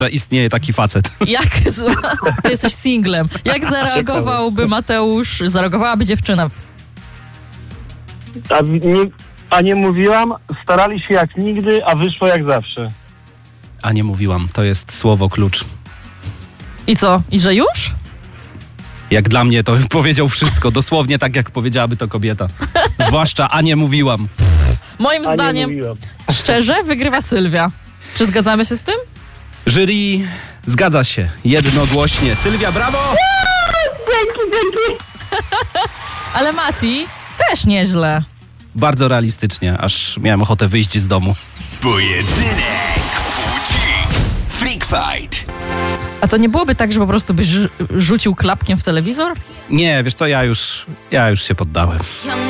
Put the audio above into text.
że istnieje taki facet. Ty jesteś singlem. Jak zareagowałby Mateusz, zareagowałaby dziewczyna? A nie mówiłam, starali się jak nigdy, a wyszło jak zawsze. A nie mówiłam, to jest słowo klucz. I co? I że już? Jak dla mnie to powiedział wszystko, dosłownie tak jak powiedziałaby to kobieta. Zwłaszcza, a nie mówiłam. Moim zdaniem, szczerze, wygrywa Sylwia. Czy zgadzamy się z tym? Jury zgadza się, jednogłośnie. Sylwia, brawo! Dzięki. Ale Mati też nieźle. Bardzo realistycznie, aż miałem ochotę wyjść z domu. Pojedynek płci. Freak Fight. A to nie byłoby tak, że po prostu byś rzucił klapkiem w telewizor? Nie, wiesz co, ja już się poddałem.